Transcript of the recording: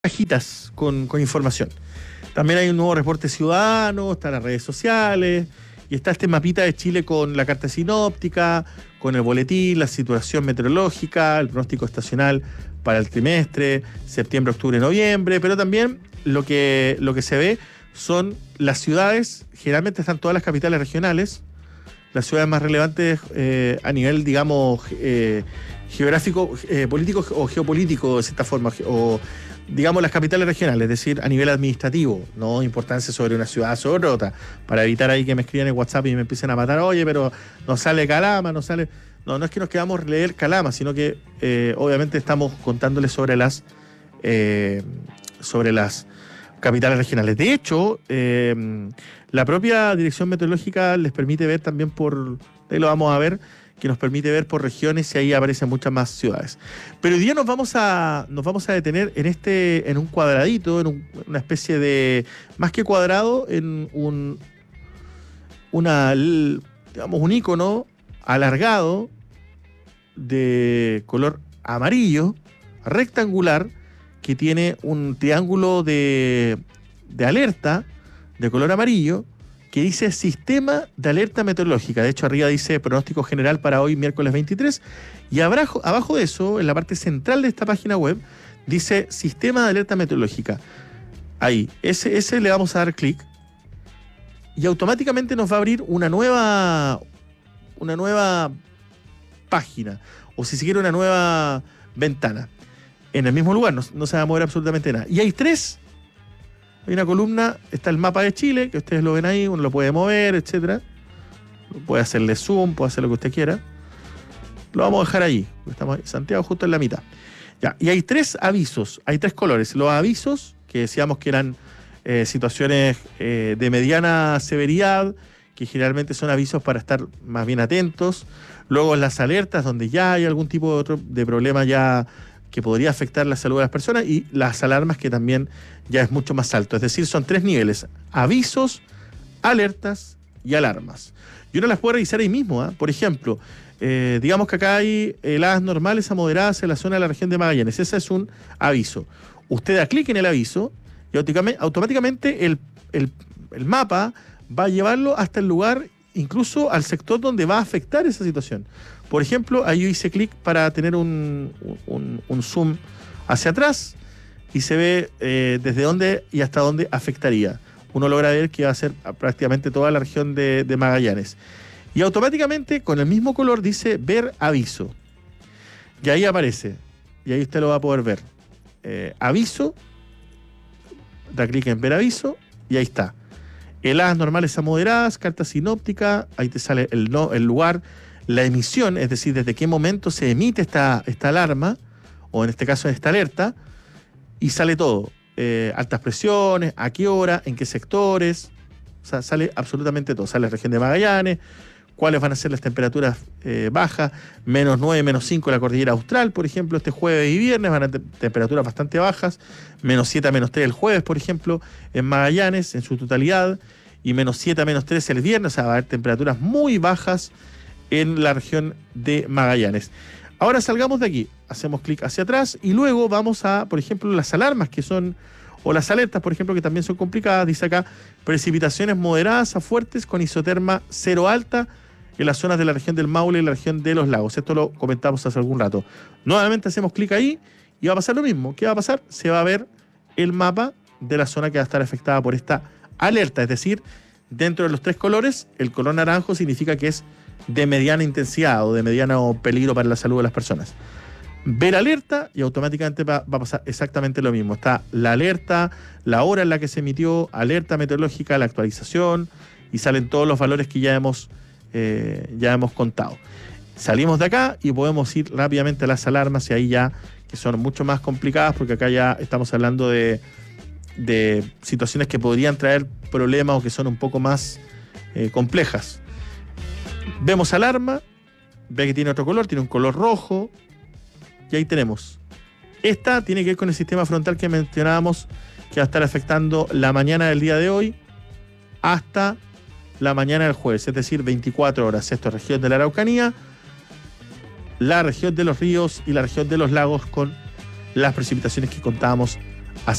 cajitas con información. También hay un nuevo reporte ciudadano, están las redes sociales y está este mapita de Chile con la carta sinóptica, con el boletín, la situación meteorológica, el pronóstico estacional para el trimestre, septiembre, octubre, noviembre, pero también lo que se ve son las ciudades, generalmente están todas las capitales regionales, las ciudades más relevantes a nivel, digamos, geográfico, político o geopolítico, de cierta forma, o digamos las capitales regionales, es decir, a nivel administrativo, no importancia sobre una ciudad sobre otra, para evitar ahí que me escriban en WhatsApp y me empiecen a matar, oye, pero no sale Calama, no sale... No es que nos quedamos leer Calama, sino que obviamente estamos contándoles sobre las capitales regionales. De hecho, la propia Dirección Meteorológica les permite ver también ahí lo vamos a ver, que nos permite ver por regiones y ahí aparecen muchas más ciudades. Pero hoy día nos vamos a detener en un cuadradito, una especie de, más que cuadrado, en un icono alargado de color amarillo, rectangular, que tiene un triángulo de alerta de color amarillo que dice Sistema de Alerta Meteorológica. De hecho, arriba dice pronóstico general para hoy, miércoles 23. Y abajo de eso, en la parte central de esta página web, dice Sistema de Alerta Meteorológica. Ahí, ese le vamos a dar clic y automáticamente nos va a abrir una nueva página, o si se quiere una nueva ventana. En el mismo lugar, no se va a mover absolutamente nada. Y hay una columna, está el mapa de Chile, que ustedes lo ven ahí, uno lo puede mover, etcétera. Puede hacerle zoom, puede hacer lo que usted quiera. Lo vamos a dejar ahí, estamos en Santiago justo en la mitad. Ya, y hay 3 avisos, hay 3 colores. Los avisos, que decíamos que eran situaciones de mediana severidad, que generalmente son avisos para estar más bien atentos. Luego las alertas, donde ya hay algún tipo de problema ya que podría afectar la salud de las personas, y las alarmas, que también ya es mucho más alto. Es decir, son 3 niveles: avisos, alertas y alarmas. Y uno las puede revisar ahí mismo, ¿eh? Por ejemplo, digamos que acá hay heladas normales a moderadas en la zona de la región de Magallanes. Ese es un aviso. Usted da clic en el aviso y automáticamente el mapa va a llevarlo hasta el lugar, incluso al sector donde va a afectar esa situación. Por ejemplo, ahí yo hice clic para tener un zoom hacia atrás y se ve desde dónde y hasta dónde afectaría. Uno logra ver que va a ser prácticamente toda la región de Magallanes. Y automáticamente, con el mismo color, dice ver aviso. Y ahí aparece. Y ahí usted lo va a poder ver. Aviso. Da clic en ver aviso y ahí está. Heladas normales a moderadas, carta sinóptica, ahí te sale el lugar, la emisión, es decir, desde qué momento se emite esta alarma, o en este caso esta alerta, y sale todo. Altas presiones, a qué hora, en qué sectores, o sea, sale absolutamente todo. Sale la región de Magallanes, cuáles van a ser las temperaturas bajas, -9, -5 en la cordillera austral, por ejemplo, este jueves y viernes van a tener temperaturas bastante bajas, -7 a -3 el jueves, por ejemplo, en Magallanes en su totalidad, y -7 a -3 el viernes, o sea, va a haber temperaturas muy bajas en la región de Magallanes. Ahora salgamos de aquí, hacemos clic hacia atrás y luego vamos a, por ejemplo, las alarmas que son, o las alertas, por ejemplo, que también son complicadas. Dice acá, precipitaciones moderadas a fuertes con isoterma 0 alta en las zonas de la región del Maule y la región de los lagos. Esto lo comentamos hace algún rato. Nuevamente hacemos clic ahí y va a pasar lo mismo. ¿Qué va a pasar? Se va a ver el mapa de la zona que va a estar afectada por esta alerta. Es decir, dentro de los 3 colores, el color naranjo significa que es de mediana intensidad o de mediano peligro para la salud de las personas. Ver alerta y automáticamente va a pasar exactamente lo mismo. Está la alerta, la hora en la que se emitió, alerta meteorológica, la actualización, y salen todos los valores que ya hemos contado. Salimos de acá y podemos ir rápidamente a las alarmas, y ahí ya, que son mucho más complicadas, porque acá ya estamos hablando de situaciones que podrían traer problemas o que son un poco más complejas. Vemos alarma, ve que tiene otro color, tiene un color rojo, y ahí tenemos. Esta tiene que ver con el sistema frontal que mencionábamos, que va a estar afectando la mañana del día de hoy hasta la mañana del jueves, es decir, 24 horas. Esto es región de la Araucanía, la región de los ríos y la región de los lagos, con las precipitaciones que contábamos